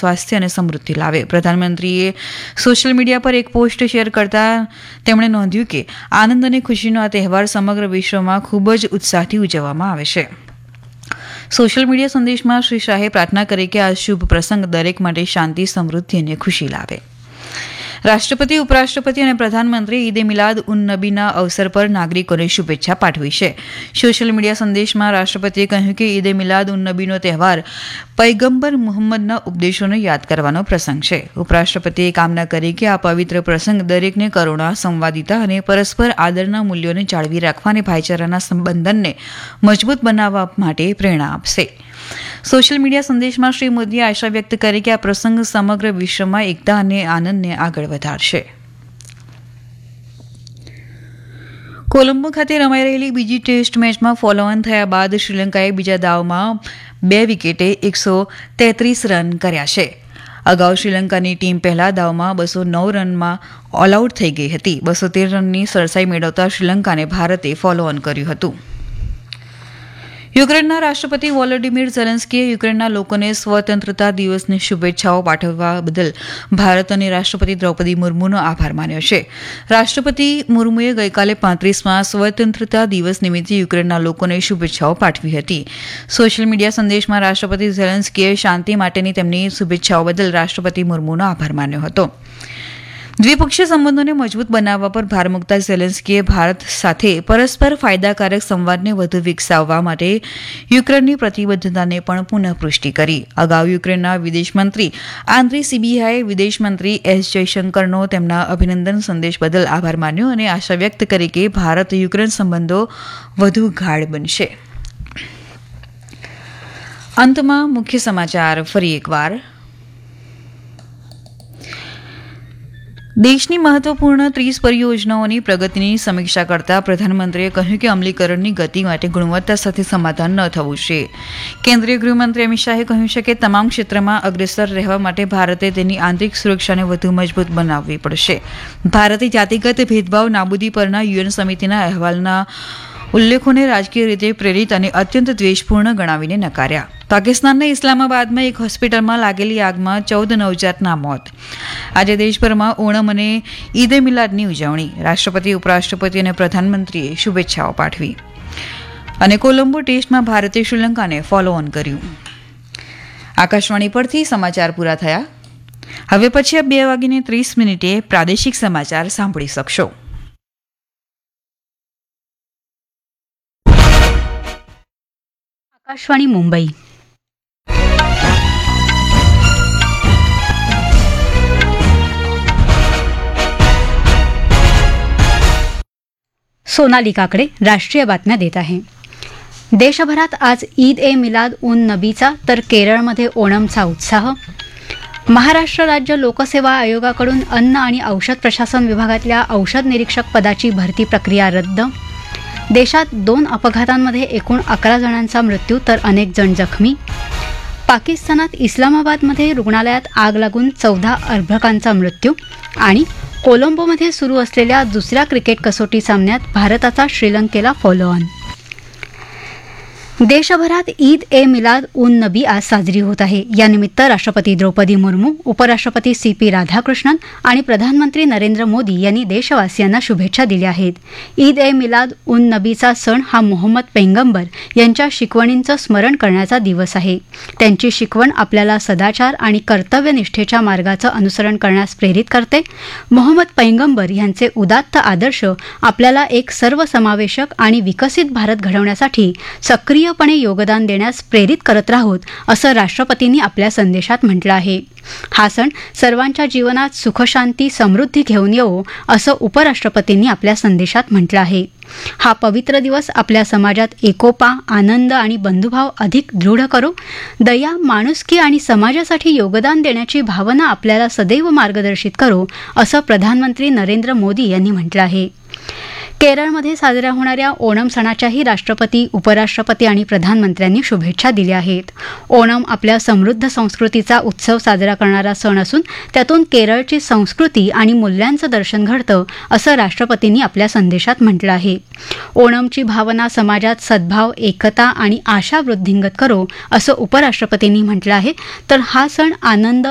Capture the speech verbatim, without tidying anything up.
સ્વાસ્થ્ય અને સમૃદ્ધિ લાવે. પ્રધાનમંત્રીએ સોશિયલ મીડિયા પર એક પોસ્ટ શેર કરતા તેમણે નોંધ્યું કે આનંદ અને ખુશીનો આ તહેવાર સમગ્ર વિશ્વમાં ખૂબ જ ઉત્સાહથી ઉજવવામાં આવે છે. સોશિયલ મીડિયા સંદેશમાં શ્રી શાહે પ્રાર્થના કરી કે આ શુભ પ્રસંગ દરેક માટે શાંતિ, સમૃદ્ધિ અને ખુશી લાવે. રાષ્ટ્રપતિ, ઉપરાષ્ટ્રપતિ અને પ્રધાનમંત્રીએ ઈદે મિલાદ ઉન નબીના અવસર પર નાગરિકોને શુભેચ્છા પાઠવી છે. સોશિયલ મીડિયા સંદેશમાં રાષ્ટ્રપતિએ કહ્યું કે ઈદે મિલાદ ઉન નબીનો તહેવાર પૈગંબર મુહમ્મદના ઉપદેશોને યાદ કરવાનો પ્રસંગ છે. ઉપરાષ્ટ્રપતિએ કામના કરી કે આ પવિત્ર પ્રસંગ દરેકને કરુણા, સંવાદિતા અને પરસ્પર આદરના મૂલ્યોને જાળવી રાખવા અને ભાઈચારાના સંબંધનને મજબૂત બનાવવા માટે પ્રેરણા આપશે. સોશિયલ મીડિયા સંદેશમાં શ્રી મોદીએ આશા વ્યક્ત કરી કે આ પ્રસંગ સમગ્ર વિશ્વમાં એકતા અને આનંદને આગળ વધારશે. કોલંબો ખાતે રમાઈ રહેલી બીજી ટેસ્ટ મેચમાં ફોલો ઓન થયા બાદ શ્રીલંકાએ બીજા દાવમાં બે વિકેટે એકસો તેત્રીસ રન કર્યા છે. અગાઉ શ્રીલંકાની ટીમ પહેલા દાવમાં બસો નવ રનમાં ઓલ આઉટ થઈ ગઈ હતી. બસો તેર રનની સરસાઈ મેળવતા શ્રીલંકાને ભારતે ફોલો ઓન કર્યું હતું. યુક્રેનના રાષ્ટ્રપતિ વોલોડિમીર ઝેલેન્સ્કીએ યુક્રેનના લોકોને સ્વતંત્રતા દિવસની શુભેચ્છાઓ પાઠવવા બદલ ભારત અને રાષ્ટ્રપતિ દ્રૌપદી મુર્મુનો આભાર માન્યો છે. રાષ્ટ્રપતિ મુર્મુએ ગઈકાલે પાંત્રીસમાં સ્વતંત્રતા દિવસ નિમિત્તે યુક્રેનના લોકોને શુભેચ્છાઓ પાઠવી હતી. સોશિયલ મીડિયા સંદેશમાં રાષ્ટ્રપતિ ઝેલેન્સ્કીએ શાંતિ માટેની તેમની શુભેચ્છાઓ બદલ રાષ્ટ્રપતિ મુર્મુનો આભાર માન્યો હતો. દ્વિપક્ષીય સંબંધોને મજબૂત બનાવવા પર ભાર મૂકતા ઝેલેન્સ્કીએ ભારત સાથે પરસ્પર ફાયદાકારક સંવાદને વધુ વિકસાવવા માટે યુક્રેનની પ્રતિબદ્ધતાને પણ પુનઃપુષ્ટિ કરી. અગાઉ યુક્રેનના વિદેશમંત્રી આન્દ્રી સિબિહાએ વિદેશમંત્રી એસ જયશંકરનો તેમના અભિનંદન સંદેશ બદલ આભાર માન્યો અને આશા વ્યક્ત કરી કે ભારત યુક્રેન સંબંધો વધુ ગાઢ બનશે. અંતમાં મુખ્ય સમાચાર ફરી એકવાર. દેશની મહત્વપૂર્ણ ત્રીસ પરિયોજનાઓની પ્રગતિની સમીક્ષા કરતા પ્રધાનમંત્રીએ કહ્યું કે અમલીકરણની ગતિ માટે ગુણવત્તા સાથે સમાધાન ન થવું જોઈએ. કેન્દ્રીય ગૃહમંત્રી અમિત શાહે કહ્યું છે કે તમામ ક્ષેત્રમાં અગ્રેસર રહેવા માટે ભારતે તેની આંતરિક સુરક્ષાને વધુ મજબૂત બનાવવી પડશે. ભારતે જાતિગત ભેદભાવ નાબૂદી પરના યુએન સમિતિના અહેવાલના ઉલ્લેખોને રાજકીય રીતે પ્રેરિત અને અત્યંત દ્વેષપૂર્ણ ગણાવીને નકાર્યા. પાકિસ્તાનના ઇસ્લામાબાદમાં એક હોસ્પિટલમાં લાગેલી આગમાં ચૌદ નવજાતના મોત. આજે દેશભરમાં ઓણમ અને ઈદે મિલાદની ઉજવણી. રાષ્ટ્રપતિ, ઉપરાષ્ટ્રપતિ અને પ્રધાનમંત્રીએ શુભેચ્છાઓ પાઠવી. અને કોલંબો ટેસ્ટમાં ભારતે શ્રીલંકાને ફોલો ઓન કર્યું. આકાશવાણી પરથી સમાચાર પૂરા થયા. હવે પછી બે વાગીને ત્રીસ મિનિટે પ્રાદેશિક સમાચાર સાંભળી શકશો. આકાશવાણી મુંબઈ. सोनाली काकडे राष्ट्रीय बातम्या देत आहे. देशभरात आज ईद ए मिलाद उन नबीचा तर केरळमध्ये ओणमचा उत्साह. महाराष्ट्र राज्य लोकसेवा आयोगाकडून अन्न आणि औषध प्रशासन विभागातल्या औषध निरीक्षक पदाची भरती प्रक्रिया रद्द. देशात दोन अपघातांमध्ये एकूण अकरा जणांचा मृत्यू तर अनेक जण जखमी. पाकिस्तानात इस्लामाबादमध्ये रुग्णालयात आग लागून चौदा अर्भकांचा मृत्यू. आणि कोलंबोमध्ये सुरू असलेल्या दुसऱ्या क्रिकेट कसोटी सामन्यात भारताचा श्रीलंकेला फॉलो ऑन. देशभरात ईद ए मिलाद उन नबी आज साजरी होत आहे. यानिमित्त राष्ट्रपती द्रौपदी मुर्मू, उपराष्ट्रपती सी पी राधाकृष्णन आणि प्रधानमंत्री नरेंद्र मोदी यांनी देशवासियांना शुभेच्छा दिल्या आहेत. ईद ए मिलाद उन नबीचा सण हा मोहम्मद पैगंबर यांच्या शिकवणींचं स्मरण करण्याचा दिवस आहे. त्यांची शिकवण आपल्याला सदाचार आणि कर्तव्यनिष्ठेच्या मार्गाचं अनुसरण करण्यास प्रेरित करते. मोहम्मद पैगंबर यांचे उदात्त आदर्श आपल्याला एक सर्वसमावेशक आणि विकसित भारत घडवण्यासाठी सक्रिय पणे योगदान देण्यास प्रेरित करत राहोत असं राष्ट्रपतींनी आपल्या संदेशात म्हटलं आहे. हा सण सर्वांच्या जीवनात सुखशांती समृद्धी घेऊन येवो असं उपराष्ट्रपतींनी आपल्या संदेशात म्हटलं आहे. हा पवित्र दिवस आपल्या समाजात एकोपा, आनंद आणि बंधुभाव अधिक दृढ करो. दया, माणुसकी आणि समाजासाठी योगदान देण्याची भावना आपल्याला सदैव मार्गदर्शित करो असं प्रधानमंत्री नरेंद्र मोदी यांनी म्हटलं आहे. केरळमध्ये साजऱ्या होणाऱ्या ओणम सणाच्याही राष्ट्रपती, उपराष्ट्रपती आणि प्रधानमंत्र्यांनी शुभेच्छा दिल्या आहेत. ओणम आपल्या समृद्ध संस्कृतीचा उत्सव साजरा करणारा सण असून त्यातून केरळची संस्कृती आणि मूल्यांचं दर्शन घडतं असं राष्ट्रपतींनी आपल्या संदेशात म्हटलं आहे. ओणमची भावना समाजात सद्भाव, एकता आणि आशा वृद्धिंगत करो असं उपराष्ट्रपतींनी म्हटलं आहे. तर हा सण आनंद,